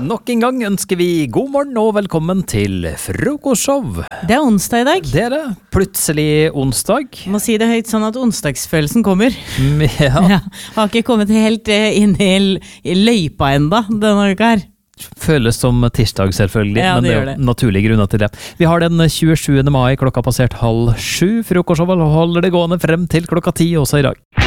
Nok en gang ønsker vi god morgen og velkommen til frokostshow. Det er onsdag i dag. Det er det. Plutselig onsdag. Må si det høyt sånn at onsdagsfølelsen kommer. Ja. Ja, har ikke kommet helt inn i løypa enda denne uka her. Føles som tirsdag selvfølgelig, Ja, men det det gjør er det. jo naturlige grunner til det. Vi har den 27. mai, klokka passert 6:30. Frokostshow holder det gående frem til klokka 10 også i dag.